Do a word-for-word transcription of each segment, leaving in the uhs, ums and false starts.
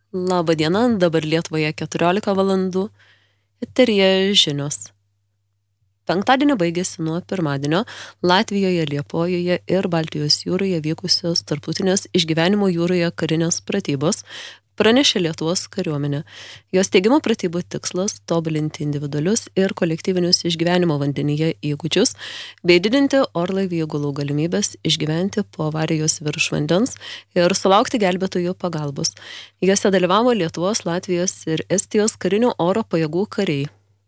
Labą dieną, dabar Lietuvoje keturiolika valandų. Eteryje žinios. Penktadienį baigėsi nuo pirmadienio Latvijoje, Liepojoje ir Baltijos jūroje vykusios tarptautinės išgyvenimo jūroje karinės pratybos, pranešė Lietuvos kariuomenė. Jos teigimu pratybų tikslas – tobulinti individualius ir kolektyvinius išgyvenimo vandenyje įgūdžius, bei didinti orlaivių įgulų galimybės išgyventi po avarijos virš vandens ir sulaukti gelbėtojų pagalbos. Jose dalyvavo Lietuvos, Latvijos ir Estijos karinių oro pajėgų kariai.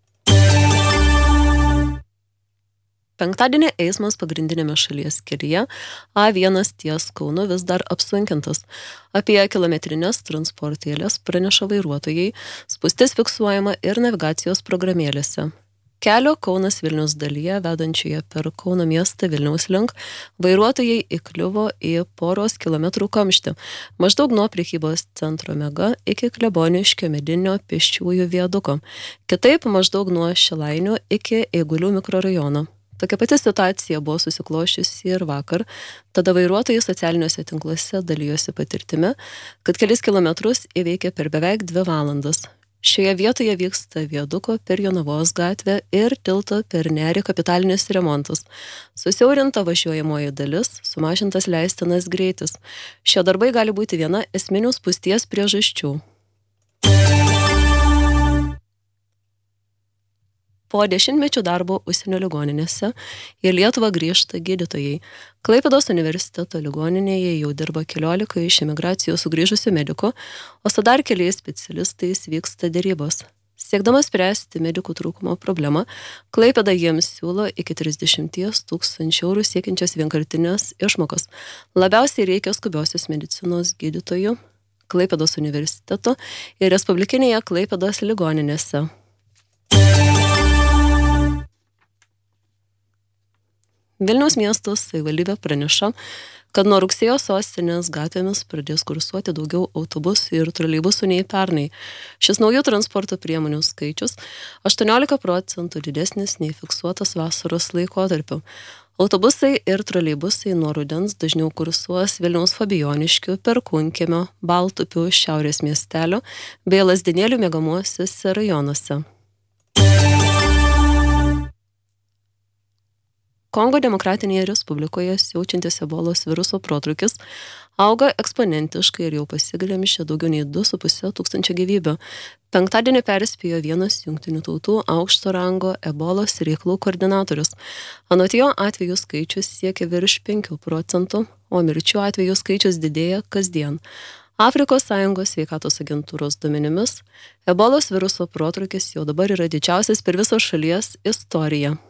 Penktadienį eismas pagrindinėme šalies kelyje A vienas ties Kaunu vis dar apsunkintas. Apie kilometrinės transportėlės praneša vairuotojai, spūstis fiksuojama ir navigacijos programėlėse. Kelio Kaunas-Vilnius dalyje, vedančioje per Kauno miestą Vilniaus link, vairuotojai įkliuvo į poros kilometrų kamštį, maždaug nuo prekybos centro Mega iki Kleboniškio medinio pėsčiųjų viaduko, kitaip maždaug nuo Šilainių iki Eigulių mikrorajono. Tokia pati situacija buvo susiklošiusi ir vakar, tada vairuotojai socialiniuose tinkluose dalijosi patirtimi, kad kelis kilometrus įveikė per beveik dvi valandas. Šioje vietoje vyksta viaduko per Jonavos gatvę ir tilto per Nerį kapitalinis remontas. Susiaurinta važiuojamoji dalis, sumažintas leistinas greitis. Šie darbai gali būti viena esminių spūsties priežasčių. Po dešimtmečių darbo užsienio ligoninėse į Lietuvą grįžta gydytojai. Klaipėdos universiteto ligoninėje jau dirba keliolika iš emigracijos sugrįžusių medikų, o su dar keliais specialistais vyksta derybos. Siekdama spręsti medikų trūkumo problemą, Klaipėda jiems siūlo iki trisdešimt tūkstančių eurų siekiančias vienkartinės išmokos. Labiausiai reikia skubiosios medicinos gydytojų Klaipėdos universiteto ir respublikinėje Klaipėdos ligoninėse. Vilniaus miesto savivaldybė praneša, kad nuo rugsėjo sostinės gatvėmis pradės kursuoti daugiau autobusų ir troleibusų nei pernai. Šis naujų transporto priemonių skaičius aštuoniolika procentų didesnis nei fiksuotas vasaros laikotarpiu. Autobusai ir troleibusai nuo rudens dažniau kursuos Vilniaus Fabijoniškių, Perkūnkiemio, Baltupių, Šiaurės miestelio bei Lazdynėlių miegamuosiuose rajonuose. Kongo Demokratinėje Respublikoje siaučiantis ebolos viruso protrūkis auga eksponentiškai ir jau pasiglemžė daugiau nei du su puse tūkstančio gyvybių. Penktadienį perspėjo vienas jungtinių tautų aukšto rango ebolos reikalų koordinatorius. Anot jo atvejų skaičius siekia virš penkių procentų, o mirčių atvejų skaičius didėja kasdien. Afrikos Sąjungos sveikatos agentūros duomenimis, ebolos viruso protrūkis jau dabar yra didžiausias per viso šalies istoriją.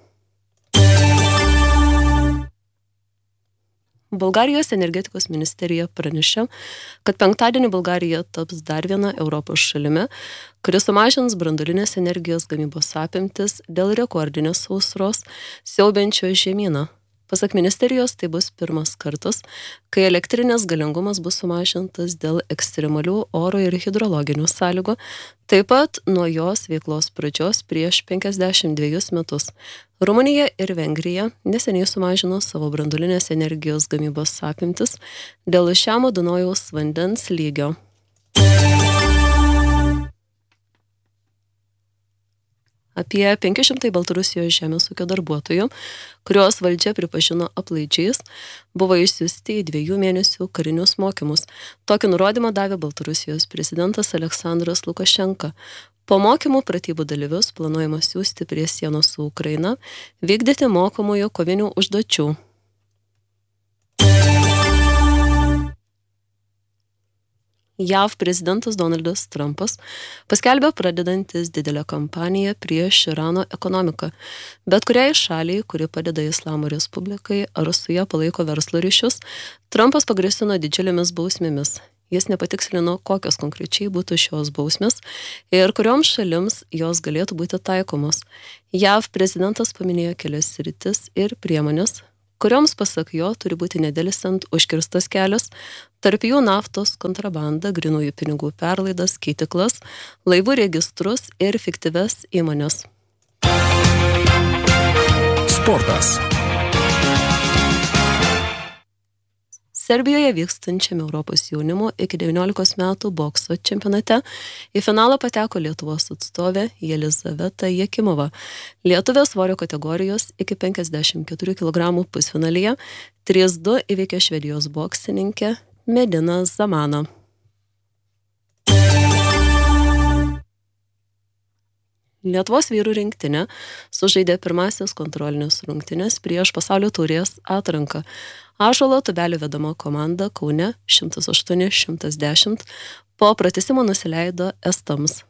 Bulgarijos energetikos ministerija pranešė, kad penktadienį Bulgarija taps dar viena Europos šalimi, kuri sumažins branduolinės energijos gamybos apimtis dėl rekordinės sausros siaubiančio žemyną. Pasak ministerijos, tai bus pirmas kartas, kai elektrinės galingumas bus sumažintas dėl ekstremalių oro ir hidrologinių sąlygų, taip pat nuo jos veiklos pradžios prieš penkiasdešimt dvejus metus. Rumunija ir Vengrija neseniai sumažino savo branduolinės energijos gamybos apimtis dėl Šiamo Dunojaus vandens lygio. Apie penki šimtai Baltarusijos žemės ūkio darbuotojų, kuriuos valdžia pripažino aplaidžiais, buvo išsiųsti į dviejų mėnesių karinius mokymus. Tokį nurodymą davė Baltarusijos prezidentas Aleksandras Lukašenka. Po mokymų pratybų dalyvius planuojama siųsti prie sienos su Ukraina, vykdyti mokomųjų kovinių užduočių. J A V prezidentas Donaldas Trumpas paskelbė pradedantis didelę kampaniją prieš Irano ekonomiką. Bet kuriai šaliai, kuri padeda Islamo Respublikai ar su ja palaiko verslo ryšius, Trumpas pagrasino didžiulėmis bausmėmis. Jis nepatikslino, kokios konkrečiai būtų šios bausmės ir kurioms šalims jos galėtų būti taikomos. J A V prezidentas paminėjo kelias sritis ir priemonės, kurioms pasak jo turi būti nedelsiant užkirstas kelias, tarp jų naftos kontrabanda, grynųjų pinigų perlaidas, keitiklas, laivų registrus ir fiktyvias įmonės. Sportas. Serbijoje vykstančiame Europos jaunimo iki devyniolikos metų bokso čempionate į finalą pateko Lietuvos atstovė Jelizaveta Jakimova. Lietuvės svorio kategorijos iki penkiasdešimt keturių kilogramų pusfinalyje trys du įveikė Švedijos boksininkę Mediną Zamaną. Lietuvos vyrų rinktinė sužaidė pirmasis kontrolinės rungtynės prieš pasaulio taurės atranką. Ąžuolo Tubelio vedama komanda Kaune šimtas aštuoni šimtas dešimt po pratęsimo nusileido estams.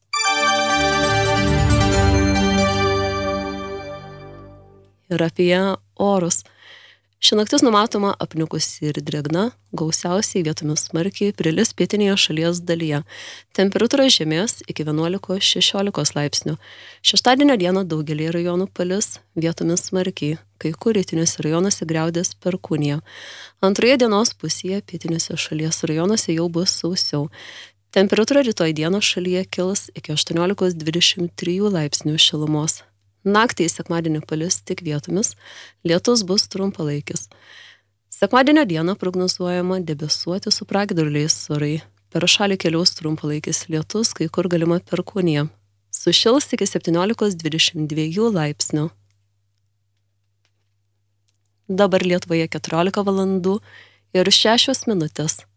Ir apie orus. Ši naktis numatoma apniukusi ir drėgna, gausiausiai vietomis smarkiai prilis pietinėje šalies dalyje. Temperatūra žemės iki vienuolikos šešiolikos laipsnių. Šeštadienio dieną daugelį rajonų palis, vietomis smarkiai, kai kur rytiniuose rajonuose griaudės perkūnija. Antroje dienos pusėje pietiniuose šalies rajonuose jau bus sausiau. Temperatūra rytoj dieną šalyje kils iki aštuoniolikos dvidešimt trijų laipsnių šilumos. Naktį į sekmadienį palis tik vietomis, lietus bus trumpalaikis. Sekmadienio dieną prognozuojama debesuoti su pragiedruliais orai. Per šalį keliaus trumpalaikis lietus, kai kur galima perkūnija. Sušils iki septyniolikos dvidešimt dviejų laipsnių. Dabar Lietuvoje keturiolika valandų ir šešios minutės.